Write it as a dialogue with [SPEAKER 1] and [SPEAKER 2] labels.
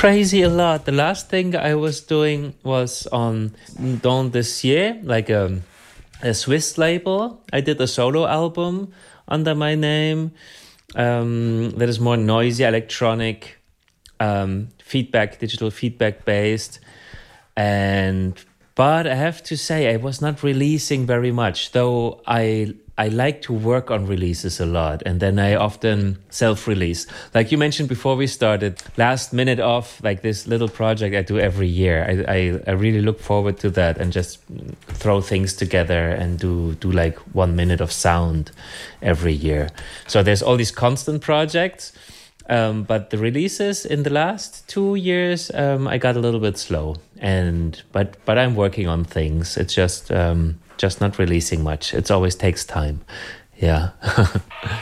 [SPEAKER 1] crazy a lot. The last thing I was doing was on Dans de Ciel, like a Swiss label. I did a solo album under my name that is more noisy, electronic, digital feedback based. But I have to say, I was not releasing very much, though I like to work on releases a lot, and then I often self-release. Like you mentioned before we started, last minute off, like this little project I do every year. I really look forward to that and just throw things together and do like 1 minute of sound every year. So there's all these constant projects, but the releases in the last 2 years, I got a little bit slow. But I'm working on things. It's just not releasing much. It always takes time. Yeah.